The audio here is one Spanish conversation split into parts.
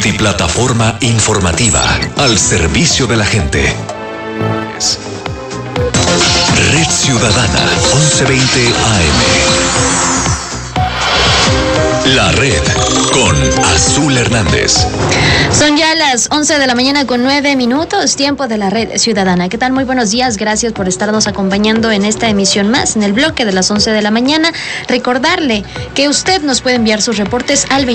multiplataforma informativa al servicio de la gente. Red Ciudadana, 1120 AM. La Red con Azul Hernández. Son ya las 11 de la mañana con 9 minutos, tiempo de la Red Ciudadana. ¿Qué tal? Muy buenos días, gracias por estarnos acompañando en esta emisión más, en el bloque de las 11 de la mañana. Recordarle que usted nos puede enviar sus reportes al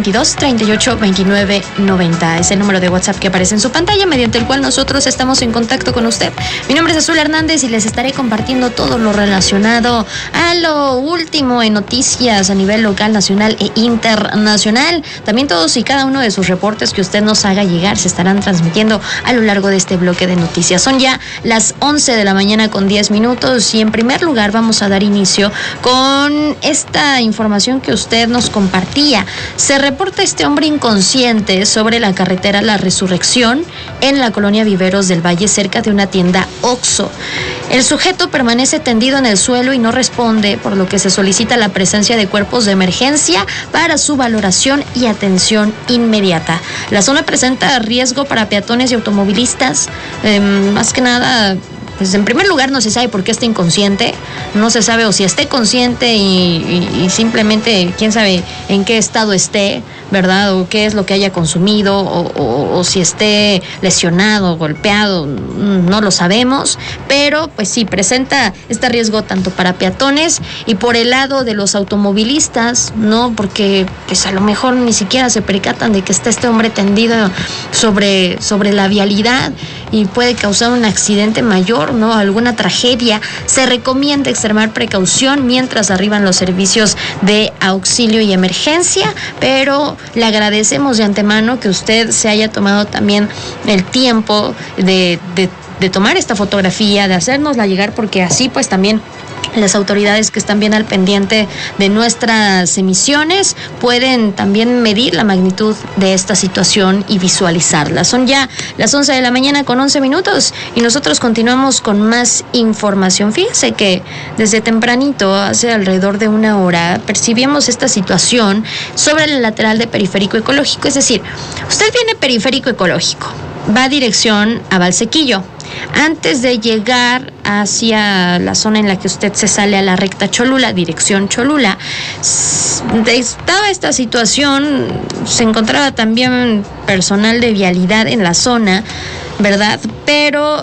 2222-382990. Es el número de WhatsApp que aparece en su pantalla, mediante el cual nosotros estamos en contacto con usted. Mi nombre es Azul Hernández y les estaré compartiendo todo lo relacionado a lo último en noticias a nivel local, nacional e internacional. También todos y cada uno de sus reportes que usted nos haga llegar se estarán transmitiendo a lo largo de este bloque de noticias. Son ya las 11 de la mañana con 10 minutos y en primer lugar vamos a dar inicio con esta información que usted nos compartía. Se reporta este hombre inconsciente sobre la carretera La Resurrección en la colonia Viveros del Valle, cerca de una tienda Oxxo. El sujeto permanece tendido en el suelo y no responde, por lo que se solicita la presencia de cuerpos de emergencia para su valoración y atención inmediata. La zona presenta riesgo para peatones y automovilistas, más que nada. Pues en primer lugar no se sabe por qué está inconsciente, no se sabe o si esté consciente y simplemente quién sabe en qué estado esté, ¿verdad? O qué es lo que haya consumido o si esté lesionado, golpeado, no lo sabemos, pero pues sí, presenta este riesgo tanto para peatones y por el lado de los automovilistas, ¿no? Porque pues a lo mejor ni siquiera se percatan de que está este hombre tendido sobre la vialidad y puede causar un accidente mayor, ¿no? Alguna tragedia. Se recomienda extremar precaución mientras arriban los servicios de auxilio y emergencia, pero le agradecemos de antemano que usted se haya tomado también el tiempo de tomar esta fotografía, de hacérnosla llegar, porque así pues también las autoridades que están bien al pendiente de nuestras emisiones pueden también medir la magnitud de esta situación y visualizarla. Son ya las 11 de la mañana con 11 minutos y nosotros continuamos con más información. Fíjese que desde tempranito, hace alrededor de una hora, percibimos esta situación sobre el lateral de Periférico Ecológico. Es decir, usted viene Periférico Ecológico, va a dirección a Valsequillo. Antes de llegar hacia la zona en la que usted se sale a la recta Cholula, dirección Cholula, estaba esta situación, se encontraba también personal de vialidad en la zona, ¿verdad? Pero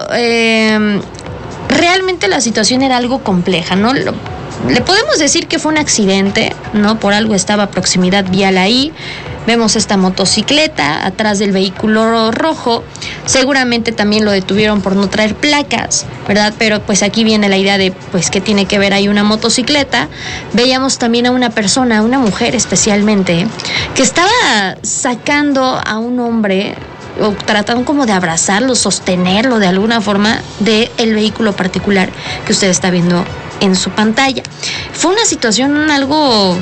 realmente la situación era algo compleja, ¿no? Le podemos decir que fue un accidente, ¿no? Por algo estaba a proximidad vial ahí. Vemos esta motocicleta atrás del vehículo rojo. Seguramente también lo detuvieron por no traer placas, ¿verdad? Pero pues aquí viene la idea de, pues, ¿qué tiene que ver ahí una motocicleta? Veíamos también a una persona, a una mujer especialmente, que estaba sacando a un hombre, o tratando como de abrazarlo, sostenerlo de alguna forma del vehículo particular que usted está viendo en su pantalla. Fue una situación algo,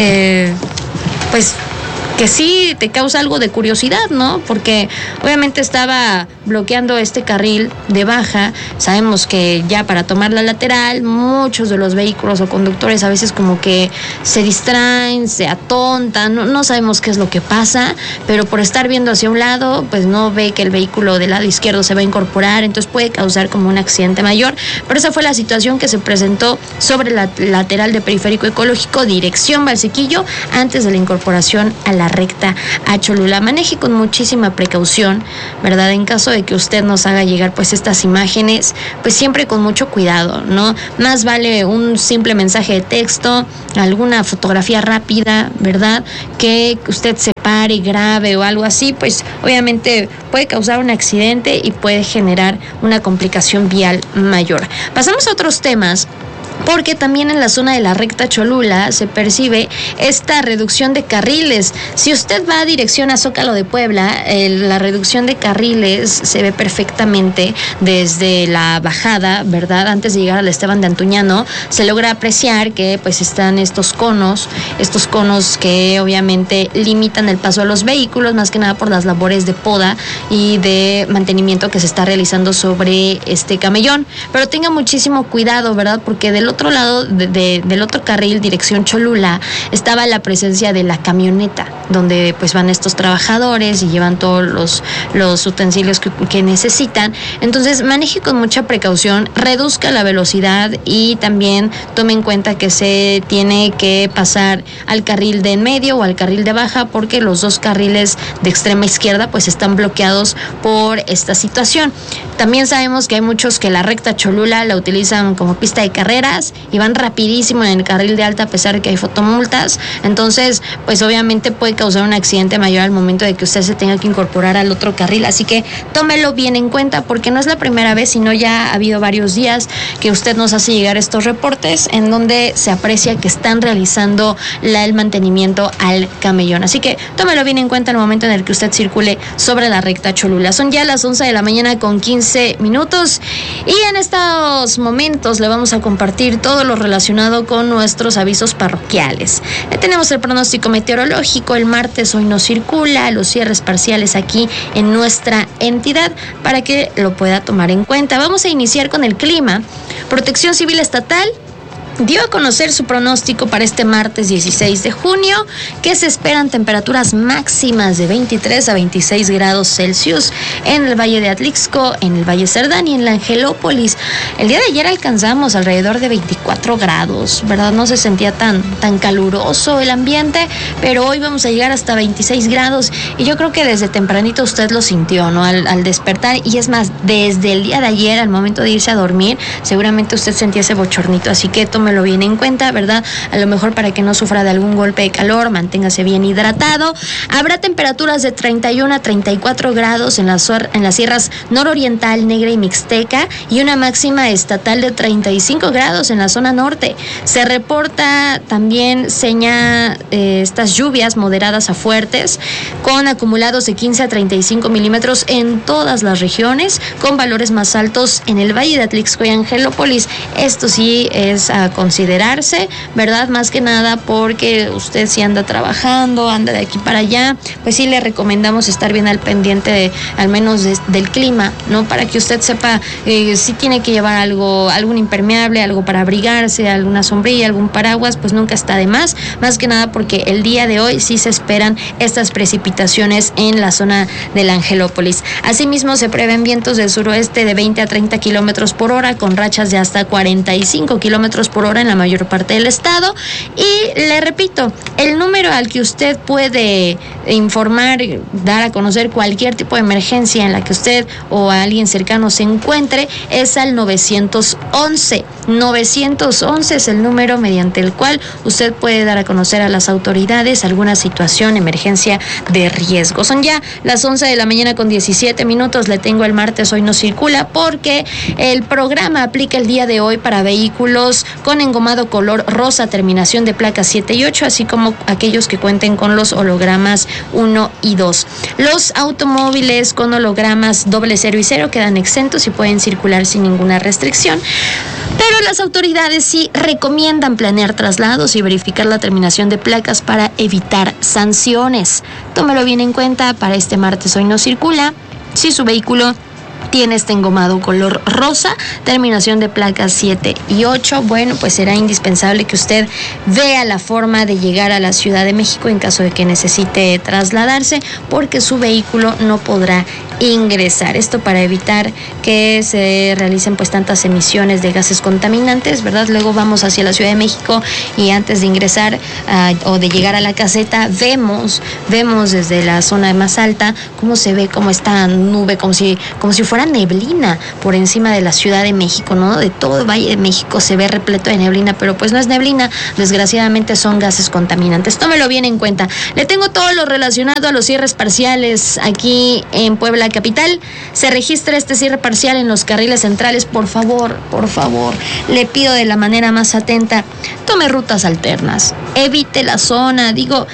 pues, que sí te causa algo de curiosidad, ¿no? Porque obviamente estaba bloqueando este carril de baja. Sabemos que ya para tomar la lateral, muchos de los vehículos o conductores a veces como que se distraen, se atontan, no sabemos qué es lo que pasa, pero por estar viendo hacia un lado, pues no ve que el vehículo del lado izquierdo se va a incorporar, entonces puede causar como un accidente mayor. Pero esa fue la situación que se presentó sobre la lateral de Periférico Ecológico, dirección Valsequillo, antes de la incorporación a la recta a Cholula. Maneje con muchísima precaución, ¿verdad? En caso de que usted nos haga llegar pues estas imágenes, pues siempre con mucho cuidado, ¿no? Más vale un simple mensaje de texto, alguna fotografía rápida, ¿verdad? Que usted se pare, grave o algo así, pues obviamente puede causar un accidente y puede generar una complicación vial mayor. Pasamos a otros temas, porque también en la zona de la recta Cholula se percibe esta reducción de carriles. Si usted va a dirección a Zócalo de Puebla, la reducción de carriles se ve perfectamente desde la bajada, ¿verdad? Antes de llegar al Esteban de Antuñano, se logra apreciar que pues están estos conos que obviamente limitan el paso a los vehículos, más que nada por las labores de poda y de mantenimiento que se está realizando sobre este camellón. Pero tenga muchísimo cuidado, ¿verdad? Porque del del otro lado, del otro carril, dirección Cholula, estaba la presencia de la camioneta, donde pues van estos trabajadores y llevan todos los utensilios que necesitan. Entonces maneje con mucha precaución, reduzca la velocidad y también tome en cuenta que se tiene que pasar al carril de en medio o al carril de baja, porque los dos carriles de extrema izquierda pues están bloqueados por esta situación. También sabemos que hay muchos que la recta Cholula la utilizan como pista de carreras y van rapidísimo en el carril de alta a pesar de que hay fotomultas. Entonces pues obviamente puede causar un accidente mayor al momento de que usted se tenga que incorporar al otro carril, así que tómelo bien en cuenta, porque no es la primera vez, sino ya ha habido varios días que usted nos hace llegar estos reportes en donde se aprecia que están realizando el mantenimiento al camellón. Así que tómelo bien en cuenta en el momento en el que usted circule sobre la recta Cholula. Son ya las 11 de la mañana con 15 minutos y en estos momentos le vamos a compartir todo lo relacionado con nuestros avisos parroquiales. Tenemos el pronóstico meteorológico. El martes hoy no circula, los cierres parciales aquí en nuestra entidad para que lo pueda tomar en cuenta. Vamos a iniciar con el clima. Protección Civil Estatal dio a conocer su pronóstico para este martes 16 de junio, que se esperan temperaturas máximas de 23 a 26 grados Celsius en el Valle de Atlixco, en el Valle Cerdán y en la Angelópolis. El día de ayer alcanzamos alrededor de 24 grados, ¿verdad? No se sentía tan caluroso el ambiente, pero hoy vamos a llegar hasta 26 grados y yo creo que desde tempranito usted lo sintió, ¿no? Al despertar, y es más, desde el día de ayer al momento de irse a dormir, seguramente usted sentía ese bochornito, así que tómelo bien en cuenta, ¿verdad? A lo mejor para que no sufra de algún golpe de calor, manténgase bien hidratado. Habrá temperaturas de 31 a 34 grados en las sierras nororiental, negra y mixteca, y una máxima estatal de 35 grados en la zona norte. Se reporta también estas lluvias moderadas a fuertes, con acumulados de 15 a 35 milímetros en todas las regiones, con valores más altos en el Valle de Atlixco y Angelópolis. Esto sí es a considerarse, ¿verdad? Más que nada porque usted si anda trabajando, anda de aquí para allá, pues sí le recomendamos estar bien al pendiente al menos del clima, ¿no? Para que usted sepa si tiene que llevar algún impermeable, algo para abrigarse, alguna sombrilla, algún paraguas, pues nunca está de más que nada porque el día de hoy sí se esperan estas precipitaciones en la zona de la Angelópolis. Asimismo, se prevén vientos del suroeste de 20 a 30 kilómetros por hora, con rachas de hasta 45 kilómetros por hora en la mayor parte del estado. Y le repito, el número al que usted puede informar, dar a conocer cualquier tipo de emergencia en la que usted o alguien cercano se encuentre es al 911. 911 es el número mediante el cual usted puede dar a conocer a las autoridades alguna situación, emergencia de riesgo. Son ya las 11 de la mañana con 17 minutos. Le tengo el martes hoy no circula, porque el programa aplica el día de hoy para vehículos con engomado color rosa, terminación de placas 7 y 8, así como aquellos que cuenten con los hologramas 1 y 2. Los automóviles con hologramas 00 y 0 quedan exentos y pueden circular sin ninguna restricción, pero las autoridades sí recomiendan planear traslados y verificar la terminación de placas para evitar sanciones. Tómelo bien en cuenta para este martes hoy no circula. Si su vehículo tiene este engomado color rosa, terminación de placas 7 y 8, bueno, pues será indispensable que usted vea la forma de llegar a la Ciudad de México en caso de que necesite trasladarse, porque su vehículo no podrá ingresar. Esto para evitar que se realicen pues tantas emisiones de gases contaminantes, ¿verdad? Luego vamos hacia la Ciudad de México y antes de ingresar o de llegar a la caseta vemos desde la zona más alta cómo se ve como esta nube, como si fuera neblina por encima de la Ciudad de México, ¿no? De todo el Valle de México se ve repleto de neblina, pero pues no es neblina, desgraciadamente son gases contaminantes. Tómelo bien en cuenta. Le tengo todo lo relacionado a los cierres parciales aquí en Puebla capital. Se registra este cierre parcial en los carriles centrales. Por favor, le pido de la manera más atenta, tome rutas alternas, evite la zona,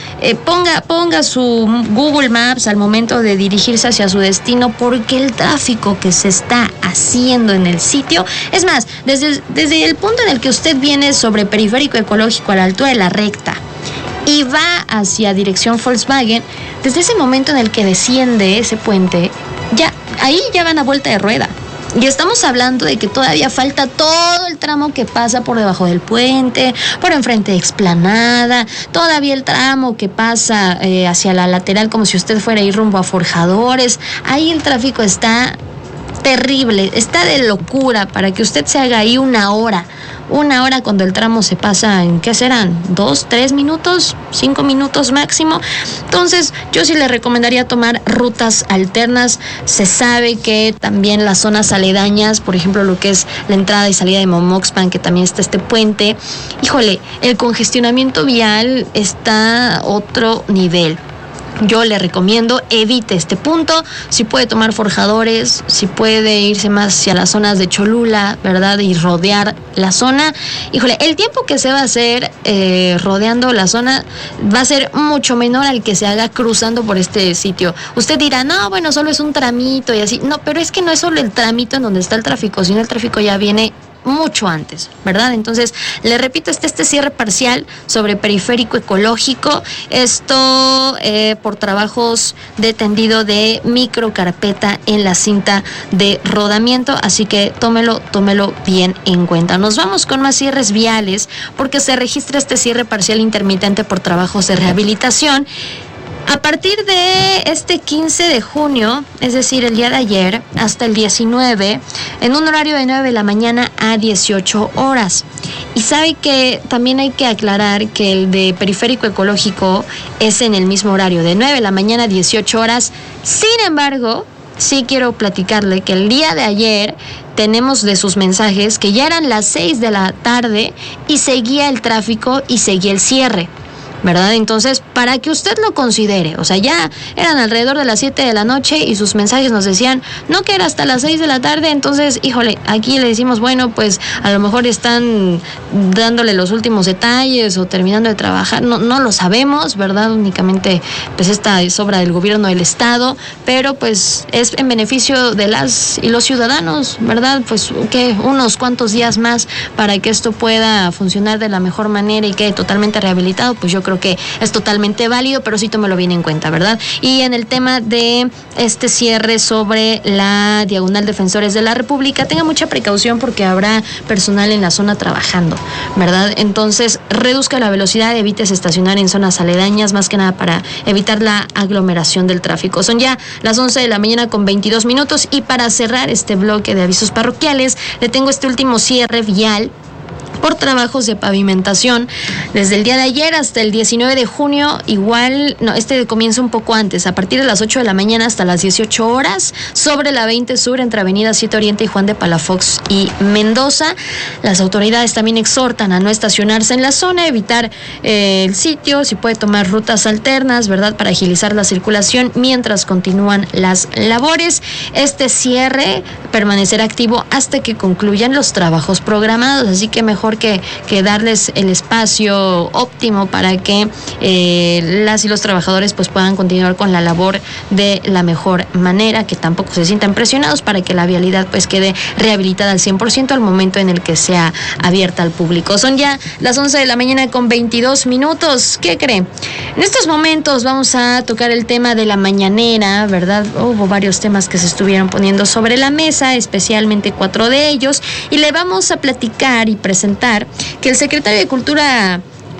ponga su Google Maps al momento de dirigirse hacia su destino, porque el tráfico que se está haciendo en el sitio, es más, desde el punto en el que usted viene sobre Periférico Ecológico a la altura de la recta y va hacia dirección Volkswagen, desde ese momento en el que desciende ese puente, ahí ya van a vuelta de rueda. Y estamos hablando de que todavía falta todo el tramo que pasa por debajo del puente, por enfrente de Explanada, todavía el tramo que pasa hacia la lateral como si usted fuera a ir rumbo a Forjadores. Ahí el tráfico está terrible, está de locura para que usted se haga ahí una hora cuando el tramo se pasa en, ¿qué serán? 2, 3 minutos, 5 minutos máximo. Entonces yo sí le recomendaría tomar rutas alternas. Se sabe que también las zonas aledañas, por ejemplo lo que es la entrada y salida de Momoxpan, que también está este puente, híjole, el congestionamiento vial está a otro nivel. Yo le recomiendo, evite este punto, si puede tomar Forjadores, si puede irse más hacia las zonas de Cholula, ¿verdad? Y rodear la zona. Híjole, el tiempo que se va a hacer rodeando la zona va a ser mucho menor al que se haga cruzando por este sitio. Usted dirá, no, bueno, solo es un tramito y así. No, pero es que no es solo el tramito en donde está el tráfico, sino el tráfico ya viene mucho antes, ¿verdad? Entonces, le repito, este cierre parcial sobre periférico ecológico, esto por trabajos de tendido de microcarpeta en la cinta de rodamiento, así que tómelo bien en cuenta. Nos vamos con más cierres viales, porque se registra este cierre parcial intermitente por trabajos de rehabilitación. A partir de este 15 de junio, es decir, el día de ayer, hasta el 19, en un horario de 9 de la mañana a 18 horas. Y sabe que también hay que aclarar que el de periférico ecológico es en el mismo horario, de 9 de la mañana a 18 horas. Sin embargo, sí quiero platicarle que el día de ayer tenemos de sus mensajes que ya eran las 6 de la tarde y seguía el tráfico y seguía el cierre, ¿verdad? Entonces, para que usted lo considere, o sea, ya eran alrededor de las 7 de la noche y sus mensajes nos decían, no, que era hasta las 6 de la tarde, entonces, híjole, aquí le decimos, bueno, pues a lo mejor están dándole los últimos detalles o terminando de trabajar, no lo sabemos, ¿verdad? Únicamente, pues esta es obra del gobierno del estado, pero pues es en beneficio de las y los ciudadanos, ¿verdad? Pues que unos cuantos días más para que esto pueda funcionar de la mejor manera y quede totalmente rehabilitado, pues yo creo que es totalmente válido, pero sí tómelo bien en cuenta, ¿verdad? Y en el tema de este cierre sobre la Diagonal Defensores de la República, tenga mucha precaución porque habrá personal en la zona trabajando, ¿verdad? Entonces, reduzca la velocidad, evites estacionar en zonas aledañas, más que nada para evitar la aglomeración del tráfico. Son ya las 11 de la mañana con 22 minutos y para cerrar este bloque de avisos parroquiales, le tengo este último cierre vial por trabajos de pavimentación desde el día de ayer hasta el 19 de junio, igual, no, este comienza un poco antes, a partir de las 8 de la mañana hasta las 18 horas, sobre la 20 Sur, entre Avenida 7 Oriente y Juan de Palafox y Mendoza. Las autoridades también exhortan a no estacionarse en la zona, evitar el sitio, si puede tomar rutas alternas, ¿verdad?, para agilizar la circulación mientras continúan las labores. Este cierre permanecerá activo hasta que concluyan los trabajos programados, así que mejor que darles el espacio óptimo para que las y los trabajadores pues puedan continuar con la labor de la mejor manera, que tampoco se sientan presionados, para que la vialidad pues quede rehabilitada al 100% al momento en el que sea abierta al público. Son ya las 11 de la mañana con 22 minutos. ¿Qué cree? En estos momentos vamos a tocar el tema de la mañanera, ¿verdad? Hubo varios temas que se estuvieron poniendo sobre la mesa, especialmente 4 de ellos, y le vamos a platicar y presentar que el secretario de Cultura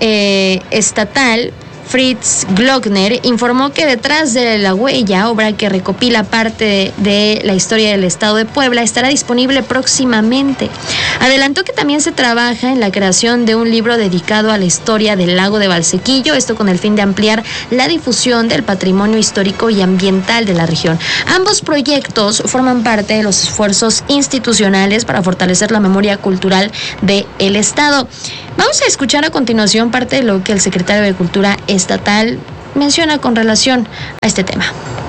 estatal, Fritz Glockner, informó que Detrás de la Huella, obra que recopila parte de la historia del estado de Puebla, estará disponible próximamente. Adelantó que también se trabaja en la creación de un libro dedicado a la historia del lago de Valsequillo, esto con el fin de ampliar la difusión del patrimonio histórico y ambiental de la región. Ambos proyectos forman parte de los esfuerzos institucionales para fortalecer la memoria cultural del estado. Vamos a escuchar a continuación parte de lo que el secretario de Cultura estatal menciona con relación a este tema.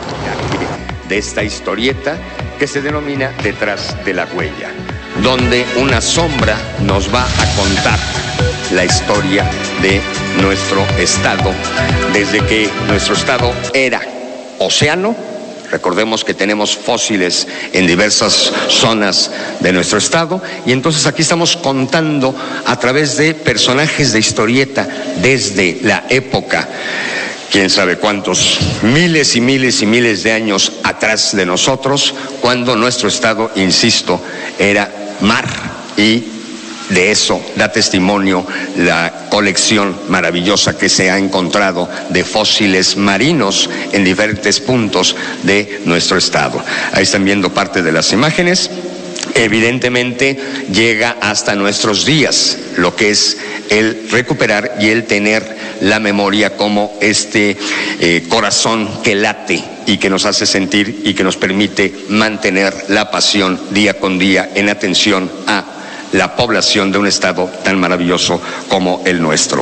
De esta historieta que se denomina Detrás de la Huella, donde una sombra nos va a contar la historia de nuestro estado, desde que nuestro estado era océano. Recordemos que tenemos fósiles en diversas zonas de nuestro estado, y entonces aquí estamos contando a través de personajes de historieta desde la época, quién sabe cuántos, miles y miles y miles de años atrás, atrás de nosotros, cuando nuestro estado, insisto, era mar, y de eso da testimonio la colección maravillosa que se ha encontrado de fósiles marinos en diferentes puntos de nuestro estado. Ahí están viendo parte de las imágenes. Evidentemente llega hasta nuestros días lo que es el recuperar y el tener la memoria como este corazón que late y que nos hace sentir y que nos permite mantener la pasión día con día en atención a la población de un estado tan maravilloso como el nuestro.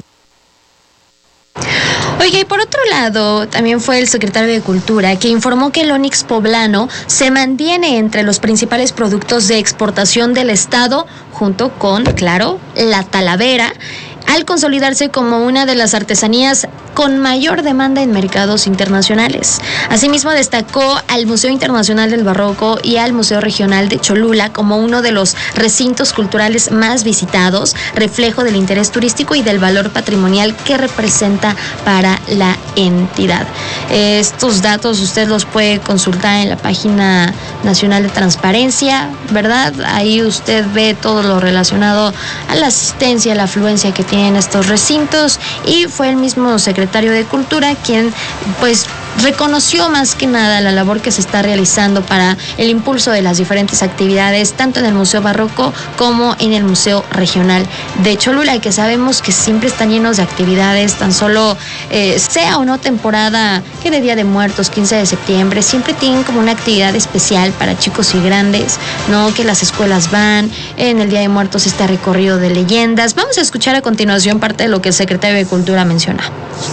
Oiga, y por otro lado, también fue el secretario de Cultura que informó que el ónix poblano se mantiene entre los principales productos de exportación del estado, junto con, claro, la talavera, al consolidarse como una de las artesanías con mayor demanda en mercados internacionales. Asimismo, destacó al Museo Internacional del Barroco y al Museo Regional de Cholula como uno de los recintos culturales más visitados, reflejo del interés turístico y del valor patrimonial que representa para la entidad. Estos datos usted los puede consultar en la página nacional de transparencia, ¿verdad? Ahí usted ve todo lo relacionado a la asistencia, a la afluencia que tienen estos recintos, y fue el mismo secretario de Cultura quien pues reconoció más que nada la labor que se está realizando para el impulso de las diferentes actividades, tanto en el Museo Barroco como en el Museo Regional de Cholula, y que sabemos que siempre están llenos de actividades, tan solo sea o no temporada, que de Día de Muertos, 15 de septiembre, siempre tienen como una actividad especial para chicos y grandes, ¿no? Que las escuelas van, en el Día de Muertos este recorrido de leyendas. Vamos a escuchar a continuación parte de lo que el secretario de Cultura menciona.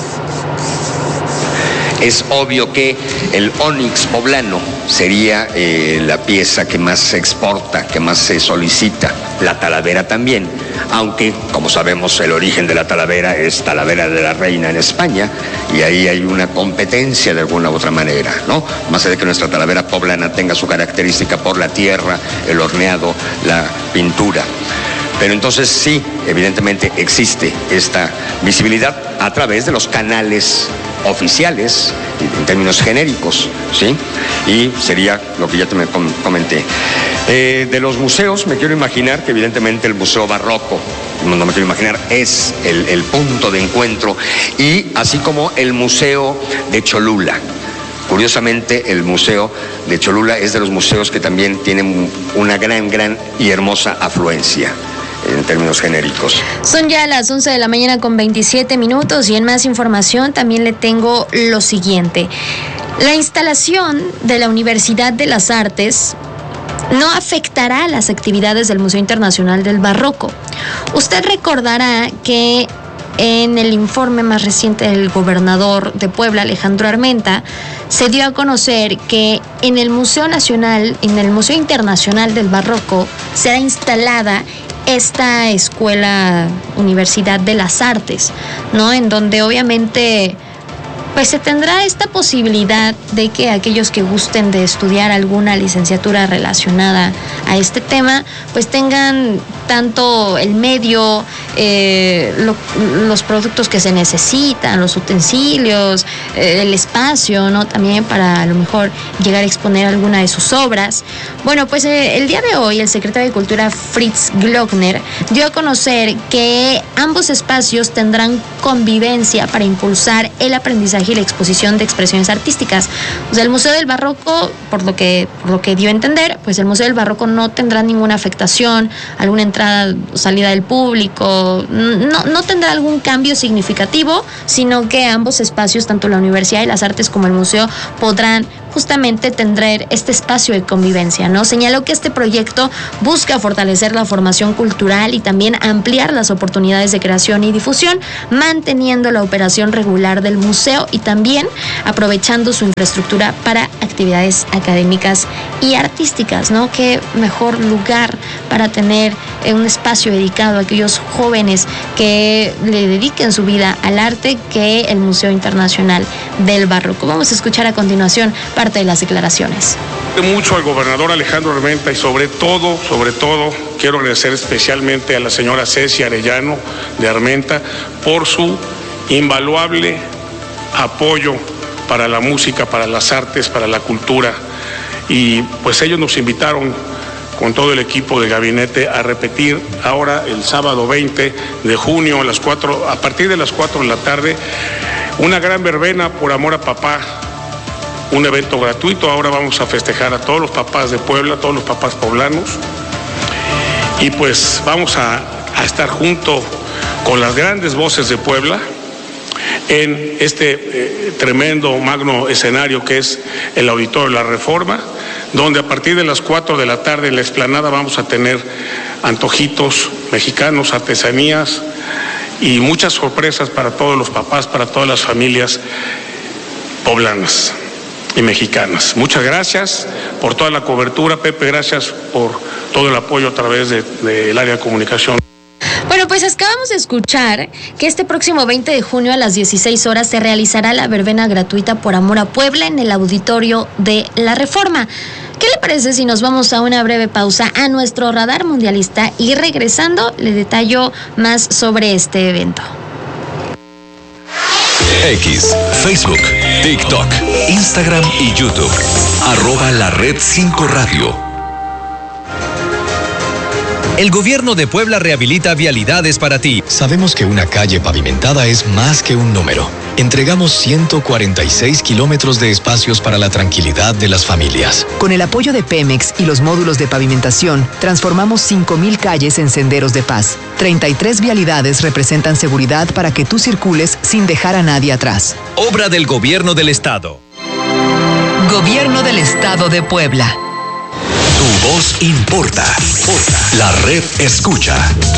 Es obvio que el ónix poblano sería la pieza que más se exporta, que más se solicita, la talavera también, aunque, como sabemos, el origen de la talavera es Talavera de la Reina en España, y ahí hay una competencia de alguna u otra manera, ¿no? Más allá de que nuestra talavera poblana tenga su característica por la tierra, el horneado, la pintura. Pero entonces sí, evidentemente existe esta visibilidad a través de los canales oficiales, en términos genéricos, ¿sí? Y sería lo que ya te me comenté. De los museos, me quiero imaginar que evidentemente el Museo Barroco, no me quiero imaginar, es el punto de encuentro, y así como el Museo de Cholula. Curiosamente, el Museo de Cholula es de los museos que también tienen una gran y hermosa afluencia en términos genéricos. Son ya las 11 de la mañana con 27 minutos y en más información también le tengo lo siguiente. La instalación de la Universidad de las Artes no afectará las actividades del Museo Internacional del Barroco. Usted recordará que en el informe más reciente del gobernador de Puebla, Alejandro Armenta, se dio a conocer que en el Museo Nacional, en el Museo Internacional del Barroco, será instalada esta escuela, Universidad de las Artes, ¿no? En donde obviamente pues se tendrá esta posibilidad de que aquellos que gusten de estudiar alguna licenciatura relacionada a este tema, pues tengan tanto el medio, los productos que se necesitan, los utensilios, el espacio, ¿no? También para a lo mejor llegar a exponer alguna de sus obras. Bueno, pues el día de hoy el secretario de Cultura, Fritz Glockner, dio a conocer que ambos espacios tendrán convivencia para impulsar el aprendizaje y la exposición de expresiones artísticas. O sea, el Museo del Barroco, por lo que dio a entender, pues el Museo del Barroco no tendrá ninguna afectación, alguna entrada o salida del público, no tendrá algún cambio significativo, sino que ambos espacios, tanto la Universidad de las Artes como el museo, podrán justamente tener este espacio de convivencia, ¿no? Señaló que este proyecto busca fortalecer la formación cultural y también ampliar las oportunidades de creación y difusión, manteniendo la operación regular del museo y también aprovechando su infraestructura para actividades académicas y artísticas, ¿no? Qué mejor lugar para tener un espacio dedicado a aquellos jóvenes que le dediquen su vida al arte que el Museo Internacional del Barroco. Vamos a escuchar a continuación parte de las declaraciones. Mucho al gobernador Alejandro Armenta y sobre todo, quiero agradecer especialmente a la señora Ceci Arellano de Armenta por su invaluable apoyo para la música, para las artes, para la cultura. Y pues ellos nos invitaron con todo el equipo de gabinete a repetir ahora el sábado 20 de junio a partir de las 4 de la tarde, una gran verbena por amor a papá, un evento gratuito. Ahora vamos a festejar a todos los papás de Puebla, todos los papás poblanos, y pues vamos a estar junto con las grandes voces de Puebla en este tremendo magno escenario que es el Auditorio de la Reforma, donde a partir de las 4 de la tarde en la explanada vamos a tener antojitos mexicanos, artesanías y muchas sorpresas para todos los papás, para todas las familias poblanas y mexicanas. Muchas gracias por toda la cobertura, Pepe, gracias por todo el apoyo a través del área de comunicación. Bueno, pues acabamos de escuchar que este próximo 20 de junio a las 16 horas se realizará la verbena gratuita por amor a Puebla en el Auditorio de la Reforma. ¿Qué le parece si nos vamos a una breve pausa a nuestro radar mundialista y regresando le detallo más sobre este evento? X, Facebook, TikTok, Instagram y YouTube. @LaRed5Radio. El gobierno de Puebla rehabilita vialidades para ti. Sabemos que una calle pavimentada es más que un número. Entregamos 146 kilómetros de espacios para la tranquilidad de las familias. Con el apoyo de Pemex y los módulos de pavimentación, transformamos 5,000 calles en senderos de paz. 33 vialidades representan seguridad para que tú circules sin dejar a nadie atrás. Obra del Gobierno del Estado. Gobierno del Estado de Puebla. Tu voz importa. La red escucha.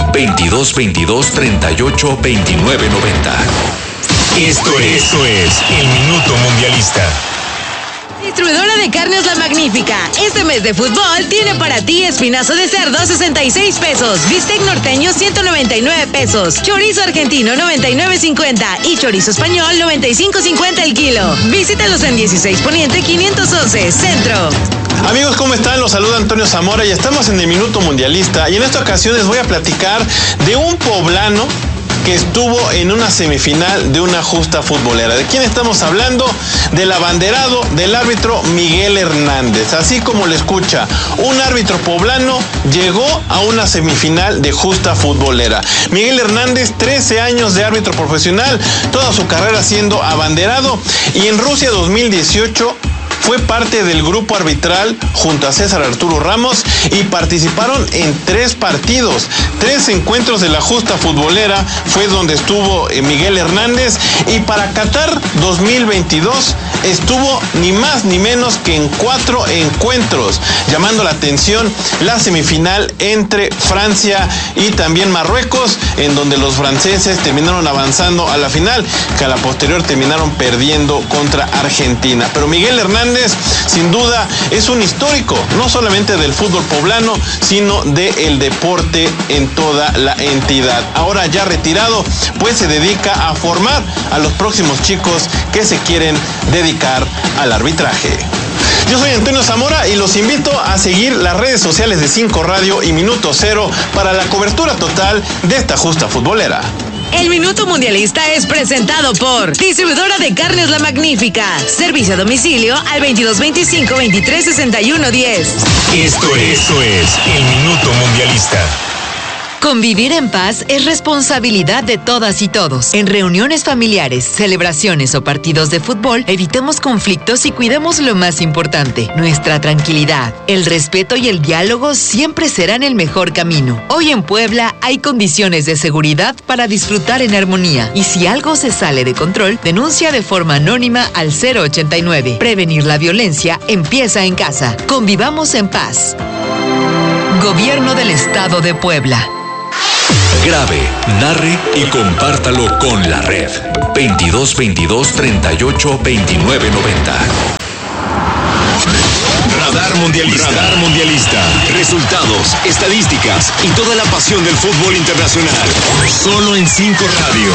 2222-382990. Esto es el Minuto Mundialista. Distribuidora de carnes La Magnífica. Este mes de fútbol tiene para ti espinazo de cerdo 66 pesos, bistec norteño 199 pesos, chorizo argentino 99.50 y chorizo español 95.50 el kilo. Visítalos en 16 Poniente 511 Centro. Amigos, ¿cómo están? Los saluda Antonio Zamora y estamos en el Minuto Mundialista, y en esta ocasión les voy a platicar de un poblano que estuvo en una semifinal de una justa futbolera. ¿De quién estamos hablando? Del abanderado del árbitro Miguel Hernández. Así como le escucha, un árbitro poblano llegó a una semifinal de justa futbolera. Miguel Hernández, 13 años de árbitro profesional, toda su carrera siendo abanderado, y en Rusia 2018 fue parte del grupo arbitral junto a César Arturo Ramos y participaron en 3 partidos. 3 encuentros de la justa futbolera fue donde estuvo Miguel Hernández, y para Qatar 2022 estuvo ni más ni menos que en 4 encuentros, llamando la atención la semifinal entre Francia y también Marruecos, en donde los franceses terminaron avanzando a la final, que a la posterior terminaron perdiendo contra Argentina. Pero Miguel Hernández, sin duda, es un histórico, no solamente del fútbol poblano, sino del deporte en toda la entidad. Ahora ya retirado, pues se dedica a formar a los próximos chicos que se quieren dedicar al arbitraje. Yo soy Antonio Zamora y los invito a seguir las redes sociales de 5 Radio y Minuto Cero para la cobertura total de esta justa futbolera. El Minuto Mundialista es presentado por Distribuidora de Carnes La Magnífica. Servicio a domicilio al 2225-2361-10. Esto es el Minuto Mundialista. Convivir en paz es responsabilidad de todas y todos. En reuniones familiares, celebraciones o partidos de fútbol, evitemos conflictos y cuidemos lo más importante, nuestra tranquilidad. El respeto y el diálogo siempre serán el mejor camino. Hoy en Puebla hay condiciones de seguridad para disfrutar en armonía. Y si algo se sale de control, denuncia de forma anónima al 089. Prevenir la violencia empieza en casa. Convivamos en paz. Gobierno del Estado de Puebla. Grabe, narre y compártalo con la red. 2222-382990. Radar Mundialista. Radar Mundialista. Resultados, estadísticas y toda la pasión del fútbol internacional. Solo en 5 Radio.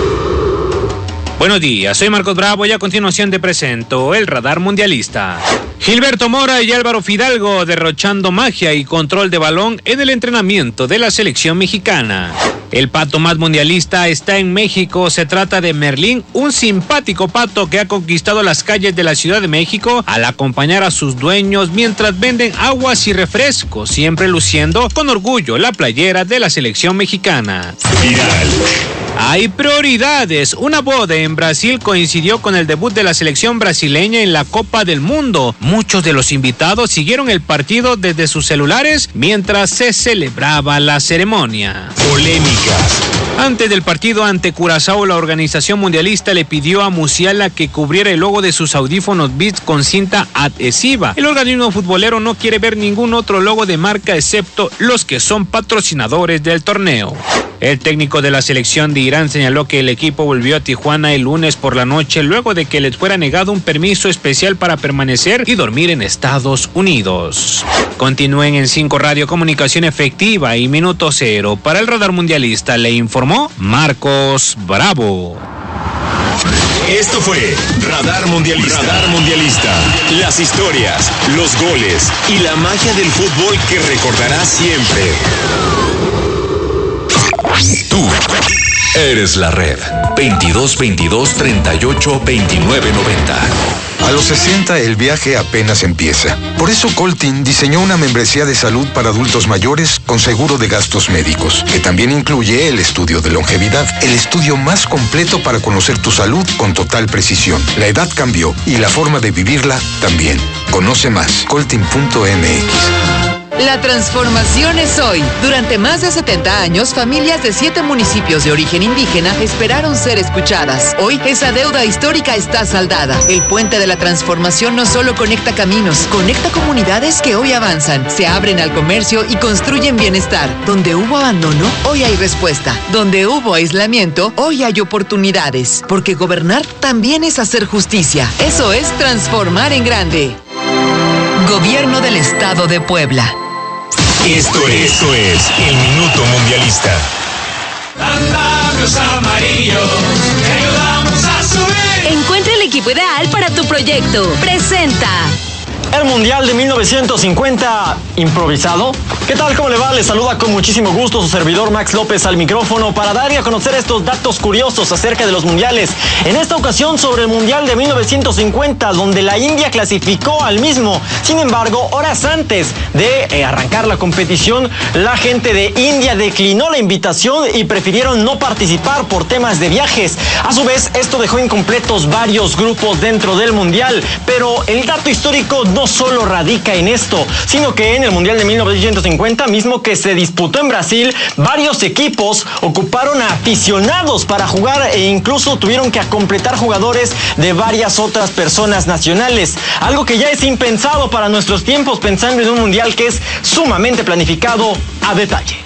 Buenos días, soy Marcos Bravo y a continuación te presento el Radar Mundialista. Gilberto Mora y Álvaro Fidalgo derrochando magia y control de balón en el entrenamiento de la selección mexicana. El pato más mundialista está en México. Se trata de Merlín, un simpático pato que ha conquistado las calles de la Ciudad de México al acompañar a sus dueños mientras venden aguas y refrescos, siempre luciendo con orgullo la playera de la selección mexicana. Viral. Hay prioridades. Una boda en Brasil coincidió con el debut de la selección brasileña en la Copa del Mundo. Muchos de los invitados siguieron el partido desde sus celulares mientras se celebraba la ceremonia. Polémicas. Antes del partido ante Curazao, la organización mundialista le pidió a Musiala que cubriera el logo de sus audífonos Beats con cinta adhesiva. El organismo futbolero no quiere ver ningún otro logo de marca excepto los que son patrocinadores del torneo. El técnico de la selección de Irán señaló que el equipo volvió a Tijuana el lunes por la noche luego de que les fuera negado un permiso especial para permanecer y dormir en Estados Unidos. Continúen en 5 Radio, comunicación efectiva y minuto cero. Para el Radar Mundialista le informó Marcos Bravo. Esto fue Radar Mundialista. Radar Mundialista. Las historias, los goles y la magia del fútbol que recordarás siempre. Tú eres la red. 2222-382990. A los 60 el viaje apenas empieza. Por eso Coltin diseñó una membresía de salud para adultos mayores con seguro de gastos médicos, que también incluye el estudio de longevidad, el estudio más completo para conocer tu salud con total precisión. La edad cambió y la forma de vivirla también. Conoce más, coltin.mx. La transformación es hoy. Durante más de 70 años, familias de 7 municipios de origen indígena esperaron ser escuchadas. Hoy, esa deuda histórica está saldada. El puente de la transformación no solo conecta caminos, conecta comunidades que hoy avanzan, se abren al comercio y construyen bienestar. Donde hubo abandono, hoy hay respuesta. Donde hubo aislamiento, hoy hay oportunidades. Porque gobernar también es hacer justicia. Eso es transformar en grande. Gobierno del Estado de Puebla. Esto es el Minuto Mundialista. Amarillos, te ayudamos a subir. Encuentra el equipo ideal para tu proyecto. Presenta el Mundial de 1950 improvisado. ¿Qué tal? ¿Cómo le va? Le saluda con muchísimo gusto su servidor Max López al micrófono para dar y a conocer estos datos curiosos acerca de los mundiales. En esta ocasión sobre el Mundial de 1950, donde la India clasificó al mismo. Sin embargo, horas antes de arrancar la competición, la gente de India declinó la invitación y prefirieron no participar por temas de viajes. A su vez, esto dejó incompletos varios grupos dentro del Mundial. Pero el dato histórico no solo radica en esto, sino que en el Mundial de 1950, mismo que se disputó en Brasil, varios equipos ocuparon a aficionados para jugar e incluso tuvieron que completar jugadores de varias otras personas nacionales. Algo que ya es impensado para nuestros tiempos, pensando en un Mundial que es sumamente planificado a detalle.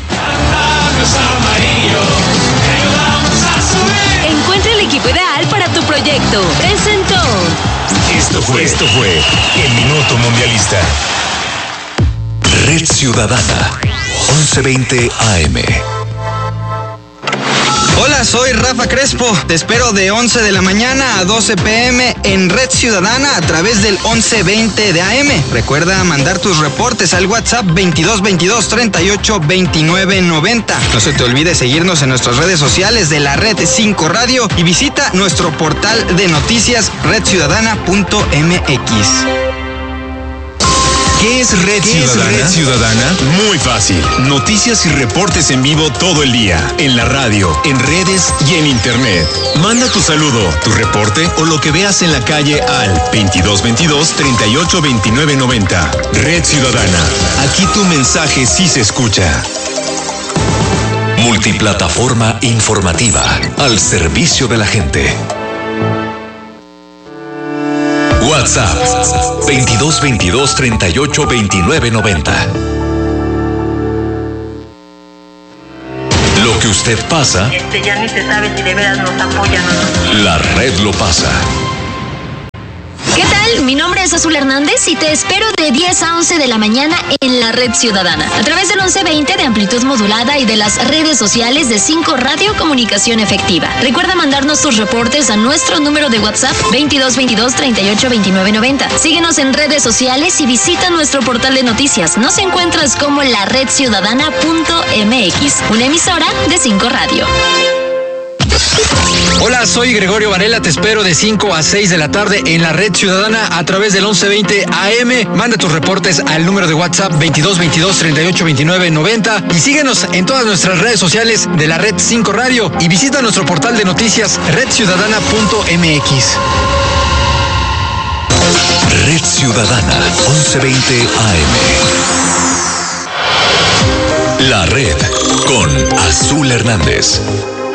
Encuentra el equipo ideal para tu proyecto. Presentó. Esto fue el Minuto Mundialista. Red Ciudadana, 1120 AM. Hola, soy Rafa Crespo. Te espero de 11 de la mañana a 12 p.m. en Red Ciudadana a través del 1120 de AM. Recuerda mandar tus reportes al WhatsApp 2222 38 29 90. No se te olvide seguirnos en nuestras redes sociales de la Red 5 Radio y visita nuestro portal de noticias redciudadana.mx. ¿Qué es Red Ciudadana? Muy fácil. Noticias y reportes en vivo todo el día. En la radio, en redes y en internet. Manda tu saludo, tu reporte o lo que veas en la calle al 2222 38 29 90. Red Ciudadana. Aquí tu mensaje sí se escucha. Multiplataforma informativa al servicio de la gente. WhatsApp 2222 38 29 90. Lo que usted pasa, ya ni se sabe si de veras nos apoyan o no. La red lo pasa. ¿Qué tal? tal? Mi nombre es Azul Hernández y te espero de 10 a 11 de la mañana en la Red Ciudadana, a través del 1120 de amplitud modulada y de las redes sociales de 5 Radio Comunicación Efectiva. Recuerda mandarnos tus reportes a nuestro número de WhatsApp 2222 38 29 90. Síguenos en redes sociales y visita nuestro portal de noticias. Nos encuentras como laredciudadana.mx, una emisora de 5 Radio. Hola, soy Gregorio Varela, te espero de 5 a 6 de la tarde en la Red Ciudadana a través del 1120 AM. Manda tus reportes al número de WhatsApp 2222 38 29 90 y síguenos en todas nuestras redes sociales de la Red 5 Radio y visita nuestro portal de noticias redciudadana.mx. Red Ciudadana 1120 AM. La Red con Azul Hernández.